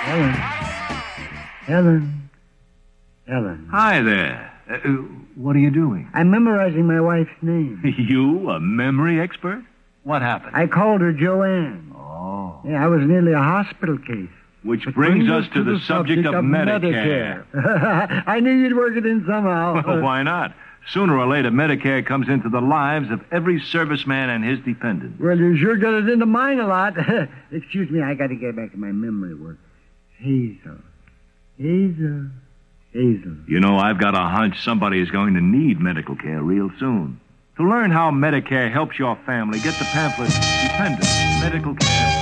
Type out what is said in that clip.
Helen. Hi there. What are you doing? I'm memorizing my wife's name. You, a memory expert? What happened? I called her Joanne. Oh. Yeah, I was nearly a hospital case. Which brings us to the subject of Medicare. I knew you'd work it in somehow. Well, why not? Sooner or later, Medicare comes into the lives of every serviceman and his dependents. Well, you sure got it into mine a lot. Excuse me, I got to get back to my memory work. Hazel. You know, I've got a hunch somebody is going to need medical care real soon. To learn how Medicare helps your family, get the pamphlet, Dependents, Medical Care.